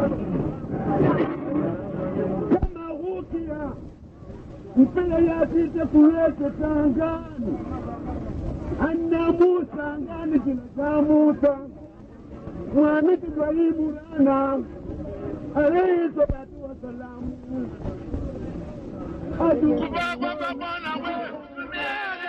kama hukia mpira yatite kulete tangani anna Musa angani kila Musa Muhammad Ibrahim rana alayhi salatu wa salam adu baba baba